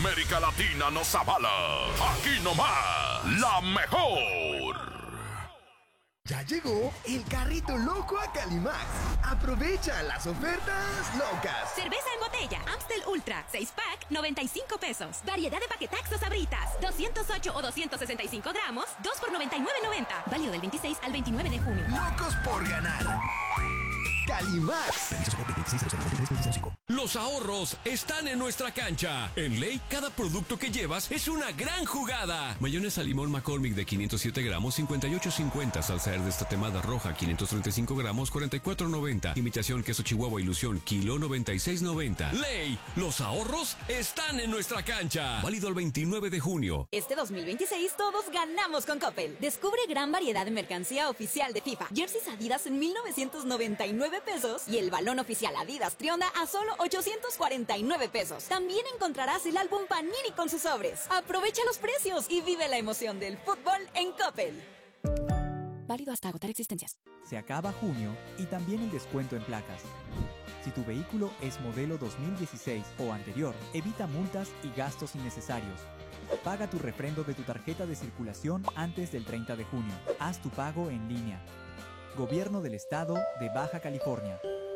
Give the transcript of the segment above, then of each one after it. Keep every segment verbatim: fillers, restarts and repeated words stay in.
América Latina nos avala. Aquí nomás, la mejor. Ya llegó el carrito loco a Calimax. Aprovecha las ofertas locas. Cerveza en botella, Amstel Ultra, seis pack, noventa y cinco pesos. Variedad de paquetaxos Sabritas, doscientos ocho o doscientos sesenta y cinco gramos, dos por noventa y nueve noventa. Válido del veintiséis al veintinueve de junio. Locos por ganar. Calimax. Los ahorros están en nuestra cancha. En Ley, cada producto que llevas es una gran jugada. Mayonesa limón McCormick de quinientos siete gramos, cincuenta y ocho cincuenta. Salsa verde destatemada roja, quinientos treinta y cinco gramos, cuarenta y cuatro noventa. Imitación queso Chihuahua Ilusión, kilo, noventa y seis noventa. Ley, los ahorros están en nuestra cancha. Válido el veintinueve de junio. Este dos mil veintiséis todos ganamos con Coppel. Descubre gran variedad de mercancía oficial de FIFA. Jerseys Adidas en mil novecientos noventa y nueve pesos y el balón oficial Adidas Trionda a solo ochocientos cuarenta y nueve pesos. También encontrarás el álbum Panini con sus sobres. Aprovecha los precios y vive la emoción del fútbol en Coppel. Válido hasta agotar existencias. Se acaba junio y también el descuento en placas. Si tu vehículo es modelo dos mil dieciséis o anterior, evita multas y gastos innecesarios. Paga tu refrendo de tu tarjeta de circulación antes del treinta de junio. Haz tu pago en línea. Gobierno del Estado de Baja California.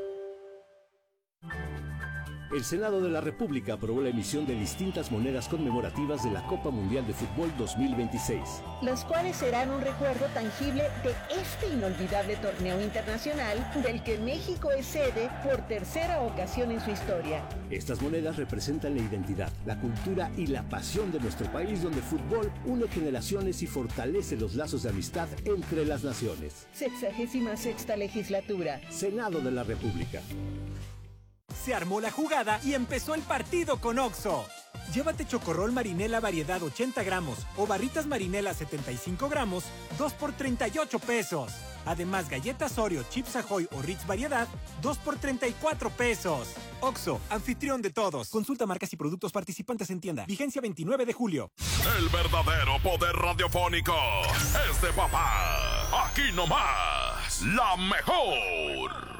El Senado de la República aprobó la emisión de distintas monedas conmemorativas de la Copa Mundial de Fútbol dos mil veintiséis. Las cuales serán un recuerdo tangible de este inolvidable torneo internacional del que México es sede por tercera ocasión en su historia. Estas monedas representan la identidad, la cultura y la pasión de nuestro país, donde el fútbol une generaciones y fortalece los lazos de amistad entre las naciones. Sexagésima sexta legislatura. Senado de la República. Se armó la jugada y empezó el partido con Oxxo. Llévate chocorrol marinela variedad ochenta gramos o barritas marinela setenta y cinco gramos, dos por treinta y ocho pesos. Además, galletas Oreo, Chips Ahoy o Ritz variedad, dos por treinta y cuatro pesos. Oxxo, anfitrión de todos. Consulta marcas y productos participantes en tienda. Vigencia veintinueve de julio. El verdadero poder radiofónico es de papá. Aquí nomás, la mejor.